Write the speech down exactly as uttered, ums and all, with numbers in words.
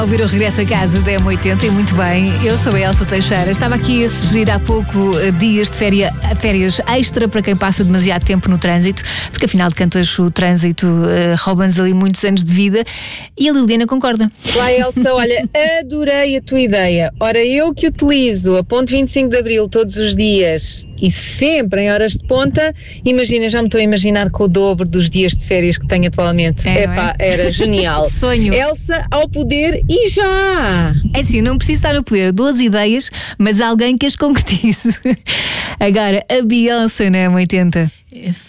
Ouvir o Regresso a Casa da M oitenta e muito bem, eu sou a Elsa Teixeira. Estava aqui a sugerir há pouco dias de féria, férias extra para quem passa demasiado tempo no trânsito, porque afinal de contas o trânsito uh, rouba-nos ali muitos anos de vida e a Liliana concorda. Lá, Elsa, olha, adorei a tua ideia. Ora, eu que utilizo a ponte vinte e cinco de Abril todos os dias e sempre em horas de ponta, imagina, já me estou a imaginar com o dobro dos dias de férias que tenho atualmente. É, Epá, é? era genial. Sonho. Elsa ao poder e já! É assim, não preciso estar no poder, duas ideias, mas alguém que as concretize. Agora, a Beyoncé na M oitenta.